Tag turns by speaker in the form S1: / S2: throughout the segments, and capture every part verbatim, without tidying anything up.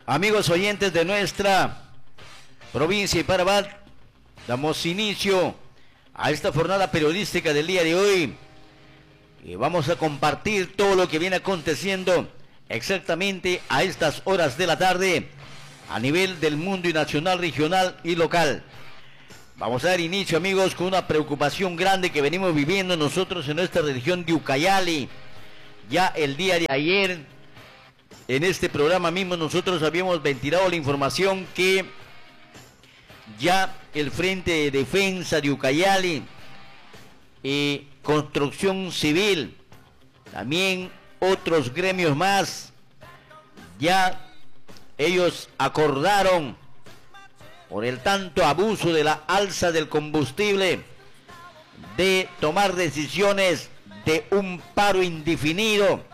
S1: Amigos oyentes de nuestra provincia de Parabat, damos inicio a esta jornada periodística del día de hoy y vamos a compartir todo lo que viene aconteciendo exactamente a estas horas de la tarde a nivel del mundo y nacional, regional y local. Vamos a dar inicio, amigos, con una preocupación grande que venimos viviendo nosotros en nuestra región de Ucayali. Ya el día de ayer, en este programa mismo, nosotros habíamos ventilado la información que ya el Frente de Defensa de Ucayali y Construcción Civil, también otros gremios más, ya ellos acordaron por el tanto abuso de la alza del combustible de tomar decisiones de un paro indefinido.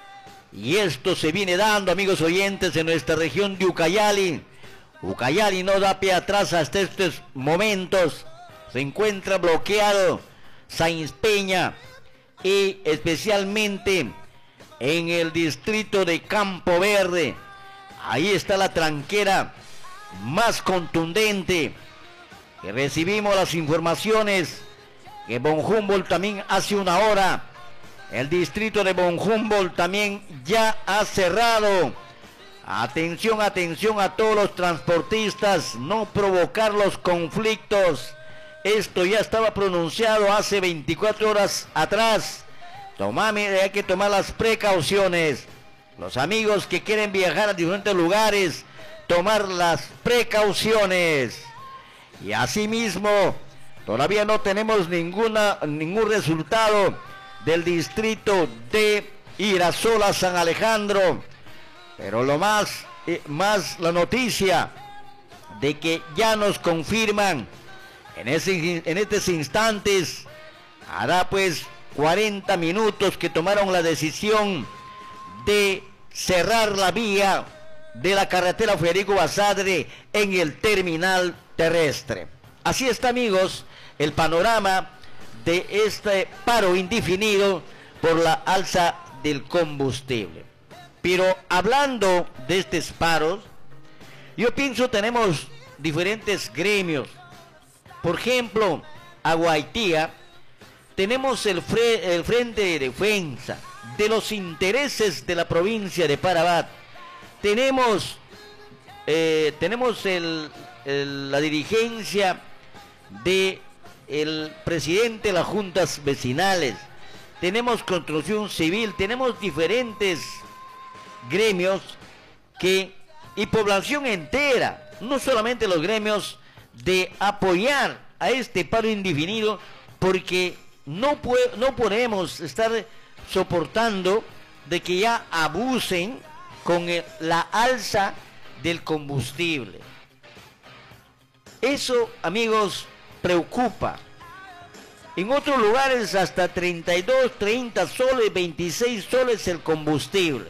S1: Y esto se viene dando, amigos oyentes, en nuestra región de Ucayali. Ucayali no da pie atrás hasta estos momentos. Se encuentra bloqueado Sáenz Peña y especialmente en el distrito de Campo Verde. Ahí está la tranquera más contundente. Que recibimos las informaciones que Von Humboldt también hace una hora. El distrito de Von Humboldt también ya ha cerrado. Atención, atención a todos los transportistas, no provocar los conflictos. Esto ya estaba pronunciado hace veinticuatro horas atrás. Tomame, hay que tomar las precauciones. Los amigos que quieren viajar a diferentes lugares, tomar las precauciones. Y asimismo, todavía no tenemos ninguna, ningún resultado del distrito de Irasola San Alejandro, pero lo más, eh, más la noticia de que ya nos confirman en, ese, en estos instantes, hará pues cuarenta minutos que tomaron la decisión de cerrar la vía de la carretera Federico Basadre en el terminal terrestre. Así está, amigos, el panorama de este paro indefinido por la alza del combustible. Pero hablando de estos paros, yo pienso tenemos diferentes gremios. Por ejemplo, a Guaitía tenemos el, fre el Frente de Defensa de los Intereses de la provincia de Parabat. Tenemos, eh, tenemos el, el, la dirigencia de el presidente de las juntas vecinales, tenemos Construcción Civil, tenemos diferentes gremios que y población entera, no solamente los gremios, de apoyar a este paro indefinido, porque no, no podemos estar soportando de que ya abusen con el, la alza del combustible. Eso, amigos, preocupa. En otros lugares hasta treinta y dos, treinta soles, veintiséis soles el combustible.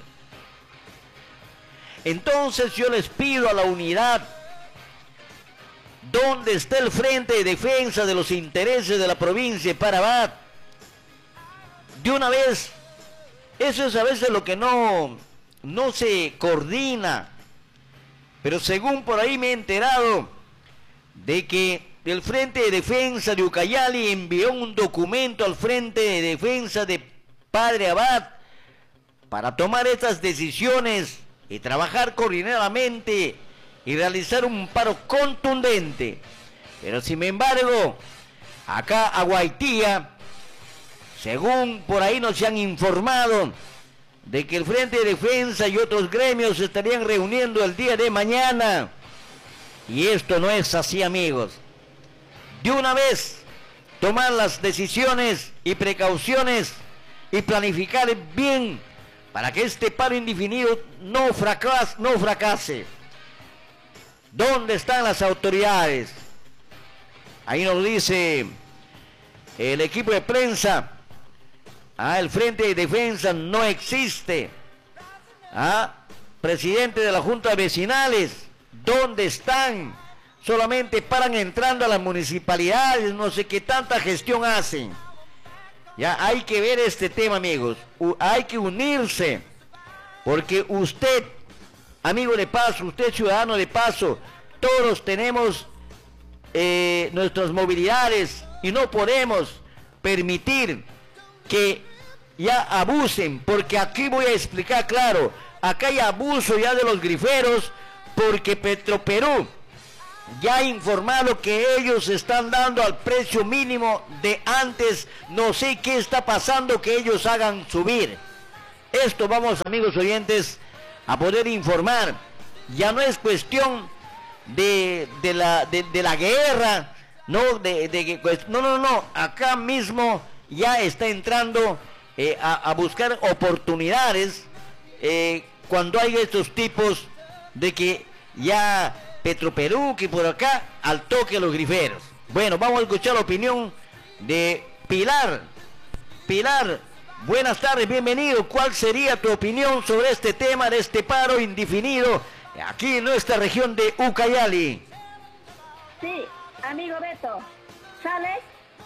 S1: Entonces yo les pido a la unidad, ¿dónde está el Frente de Defensa de los Intereses de la provincia de Parabat? De una vez, eso es a veces lo que no, no se coordina. Pero según por ahí me he enterado de que el Frente de Defensa de Ucayali envió un documento al Frente de Defensa de Padre Abad para tomar estas decisiones y trabajar coordinadamente y realizar un paro contundente. Pero sin embargo, acá a Guaitía, según por ahí nos han informado de que el Frente de Defensa y otros gremios se estarían reuniendo el día de mañana. Y esto no es así, amigos. De una vez, tomar las decisiones y precauciones y planificar bien para que este paro indefinido no fracase. No fracase. ¿Dónde están las autoridades? Ahí nos dice el equipo de prensa. Ah, el Frente de Defensa no existe. Ah, presidente de la Junta de Vecinales, ¿dónde están? Solamente paran entrando a las municipalidades, no sé qué tanta gestión hacen. Ya hay que ver este tema, amigos. U- hay que unirse, porque usted amigo de paso, usted ciudadano de paso, todos tenemos eh, nuestras movilidades y no podemos permitir que ya abusen, porque aquí voy a explicar claro, acá hay abuso ya de los griferos, porque Petroperú ya ha informado que ellos están dando al precio mínimo de antes, no sé qué está pasando que ellos hagan subir. Esto vamos, amigos oyentes, a poder informar. Ya no es cuestión de, de, la, de, de la guerra, no, de, de, pues, no, no, no, acá mismo ya está entrando eh, a, a buscar oportunidades eh, cuando hay estos tipos de que ya Petroperú, que por acá al toque los griferos. Bueno, vamos a escuchar la opinión de Pilar. Pilar, buenas tardes, bienvenido. ¿Cuál sería tu opinión sobre este tema de este paro indefinido aquí en nuestra región de Ucayali?
S2: Sí, amigo Beto, ¿sales?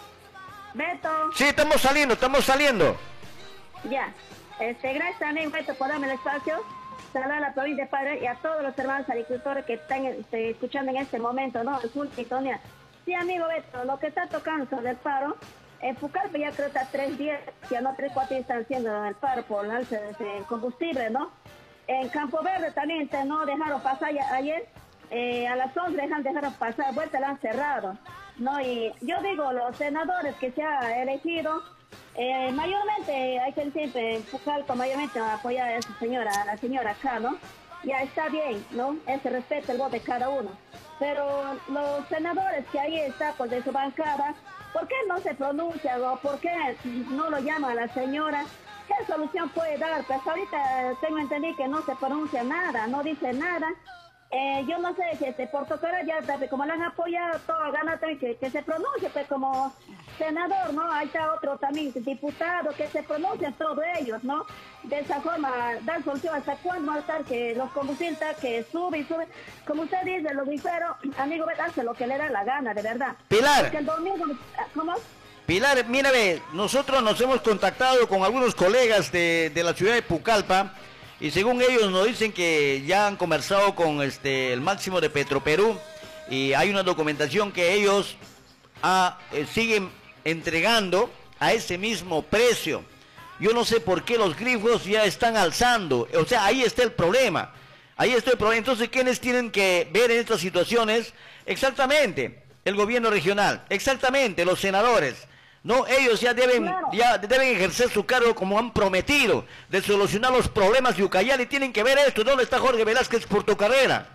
S2: Beto.
S1: Sí, estamos saliendo, estamos saliendo.
S2: Ya, este, gracias amigo Beto por darme el espacio. Saludar a la provincia de Padre y a todos los hermanos agricultores que están este, escuchando en este momento, ¿no? En sí, amigo Beto, lo que está tocando sobre el paro, en Pucallpa ya creo que está tres días, ya no tres, cuatro días están haciendo el paro por el alza del combustible, ¿no? En Campo Verde también no dejaron pasar ya, ayer, eh, a las once dejan, dejaron pasar, vuelta la han cerrado, ¿no? Y yo digo, los senadores que se ha elegido, Eh, mayormente hay que siempre en Pucallpa mayormente apoyar a esa señora, a la señora acá, ¿no? Ya está bien, ¿no? Ese respeto el voto de cada uno. Pero los senadores que ahí están pues, de su bancada, ¿por qué no se pronuncia o por qué no lo llama a la señora? ¿Qué solución puede dar? Pues ahorita tengo entendido que no se pronuncia nada, no dice nada. Eh, yo no sé si este Portocara ya, como le han apoyado todo, gana que, que se pronuncie, pues como senador, ¿no? Ahí está otro también, diputado, que se pronuncien todos ellos, ¿no? De esa forma, dar solución hasta cuándo va a estar que los combustibles que suben y suben. Como usted dice, los griferos, amigo, hace lo que le da la gana, de verdad.
S1: Pilar.
S2: Porque el domingo, ¿cómo?
S1: Pilar, mírame, nosotros nos hemos contactado con algunos colegas de, de la ciudad de Pucallpa, y según ellos nos dicen que ya han conversado con este el máximo de Petroperú y hay una documentación que ellos ah, eh, siguen entregando a ese mismo precio. Yo no sé por qué los grifos ya están alzando, o sea, ahí está el problema, ahí está el problema. Entonces, ¿quiénes tienen que ver en estas situaciones? Exactamente, el gobierno regional, exactamente, los senadores. No, ellos ya deben, claro. ya deben ejercer su cargo como han prometido, de solucionar los problemas de Ucayali. Tienen que ver esto. ¿Dónde está Jorge Velázquez por tu carrera?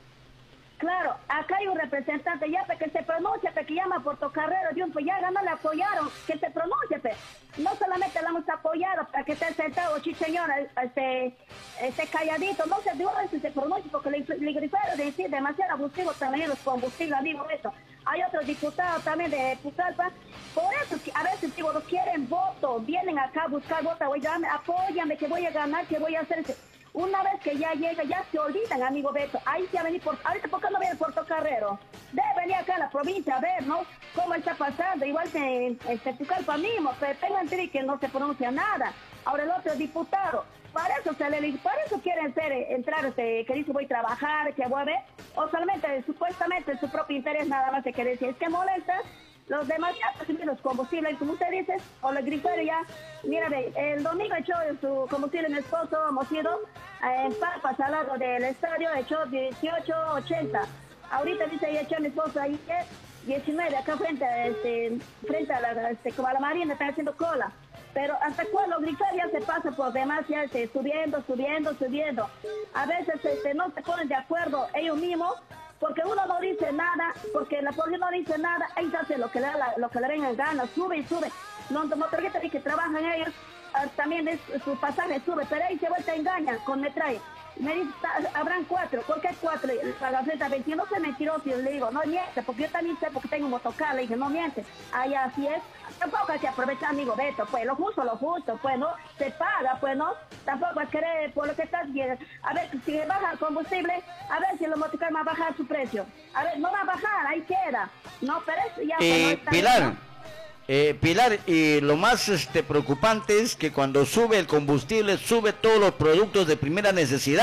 S2: Claro, acá hay un representante ya que se pronuncie, que llama por tu carrera, pues ya no le apoyaron, que se pronuncie, pe. No solamente le hemos apoyado para que esté sentado, sí señora, este, este calladito, no se dio si se pronuncie, porque el grifero de decir demasiado abusivo también los combustibles, amigo, eso. Hay otros diputados también de Pucallpa, por eso a veces digo, no quieren voto, vienen acá a buscar voto, oye, apóyame que voy a ganar, que voy a hacer. Una vez que ya llega, ya se olvidan, amigo Beto. Ahí se va a venir por... Ahorita, ¿por qué no viene Portocarrero? Debe venir acá a la provincia a ver, ¿no? Cómo está pasando. Igual que en este, Pucallpa mismo, pero tengo entendido que no se pronuncia nada. Ahora el otro diputado, para eso se le para eso quieren ser, entrar, este, que dice voy a trabajar, que voy a ver, o solamente, supuestamente, su propio interés nada más se quiere decir. Es que molesta. Los demás ya pues, los combustibles, como usted dice, o los griferos ya. Mira, el domingo echó su combustible mi esposo, hemos ido en Papas al lado del estadio, echó dieciocho ochenta. Ahorita dice, ya echó mi esposo ahí, diecinueve, acá frente a, este, frente a la, este, como a la marina, están haciendo cola. Pero hasta cuando los griferos ya se pasan por demás, ya este, subiendo, subiendo, subiendo. A veces este, no se ponen de acuerdo ellos mismos, porque uno no dice nada, porque la policía no dice nada, ellos hacen lo que le, da lo que le den en gana, sube y sube. Los motoristas que trabajan ellos, también es, su pasaje sube, pero ahí se vuelta a engañar con metraje. Me dice, habrán cuatro, ¿por qué cuatro? Para la frente veinte, no sé mentiroso, yo le digo, no miente, porque yo también sé, porque tengo un motocar, le dije, no miente, ahí así es. Tampoco hay que aprovechar, amigo Beto, pues, lo justo, lo justo, pues, ¿no? Se paga, pues, ¿no? Tampoco hay que querer, por lo que estás viendo, a ver, si baja el combustible, a ver si los motocar van a bajar su precio. A ver, no va a bajar, ahí queda. No, pero eso ya...
S1: Eh,
S2: pues, no está
S1: Pilar,
S2: bien, ¿no?
S1: Eh, Pilar, y lo más este, preocupante es que cuando sube el combustible, sube todos los productos de primera necesidad.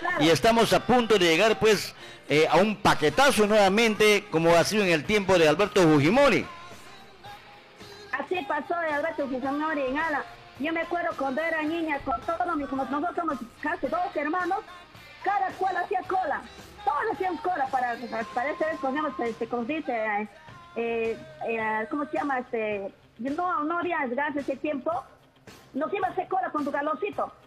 S2: Claro.
S1: Y estamos a punto de llegar pues eh, a un paquetazo nuevamente, como ha sido en el tiempo de Alberto Fujimori.
S2: Así pasó de Alberto Fujimori en Ala. Yo me acuerdo cuando era niña, con todos mis, como nosotros somos casi dos hermanos, cada cual hacía cola. Todos hacían cola para, para ese vez, ponemos, este, como se dice, eh, eh, eh, ¿cómo se llama? Este, no, no había gas ese tiempo. Nos iba a hacer cola con tu galocito.